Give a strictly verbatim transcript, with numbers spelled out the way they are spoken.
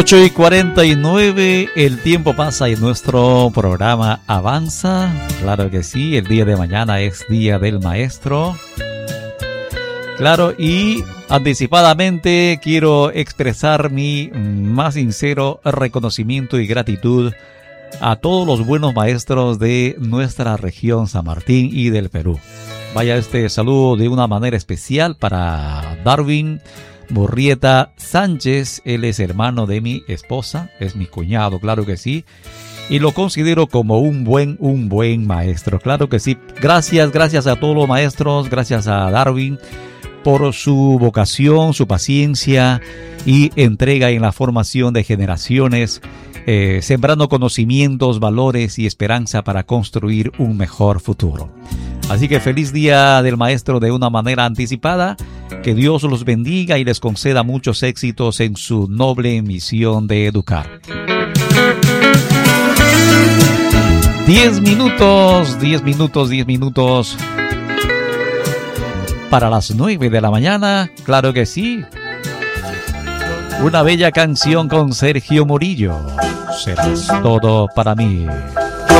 ocho y cuarenta y nueve, el tiempo pasa y nuestro programa avanza. Claro que sí, el día de mañana es Día del Maestro. Claro, y anticipadamente quiero expresar mi más sincero reconocimiento y gratitud a todos los buenos maestros de nuestra región San Martín y del Perú. Vaya este saludo de una manera especial para Darwin Murrieta Sánchez. Él es hermano de mi esposa, es mi cuñado, claro que sí, y lo considero como un buen, un buen maestro, claro que sí. Gracias, gracias a todos los maestros, gracias a Darwin por su vocación, su paciencia y entrega en la formación de generaciones, eh, sembrando conocimientos, valores y esperanza para construir un mejor futuro. Así que feliz Día del Maestro de una manera anticipada. Que Dios los bendiga y les conceda muchos éxitos en su noble misión de educar. Diez minutos, diez minutos, diez minutos para las nueve de la mañana. Claro que sí. Una bella canción con Sergio Murillo. Serás todo para mí.